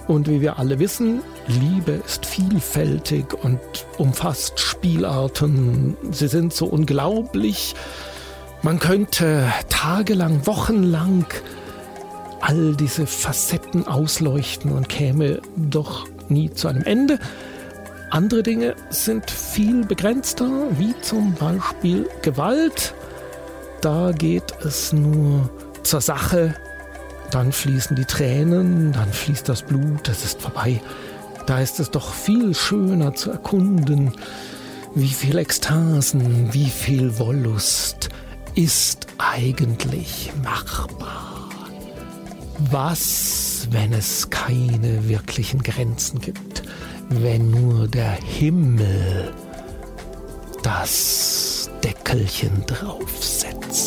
Und wie wir alle wissen, Liebe ist vielfältig und umfasst Spielarten. Sie sind so unglaublich. Man könnte tagelang, wochenlang all diese Facetten ausleuchten und käme doch nie zu einem Ende. Andere Dinge sind viel begrenzter, wie zum Beispiel Gewalt. Da geht es nur zur Sache. Dann fließen die Tränen, dann fließt das Blut, es ist vorbei. Da ist es doch viel schöner zu erkunden, wie viel Ekstasen, wie viel Wollust ist eigentlich machbar. Was, wenn es keine wirklichen Grenzen gibt, wenn nur der Himmel das Deckelchen draufsetzt?